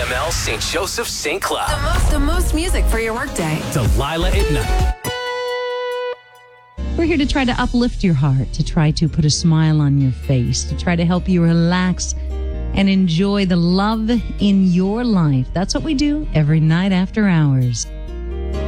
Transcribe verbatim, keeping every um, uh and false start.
M L Saint Joseph Saint Cloud. The most, the most music for your workday. Delilah at night. We're here to try to uplift your heart, to try to put a smile on your face, to try to help you relax and enjoy the love in your life. That's what we do every night after hours.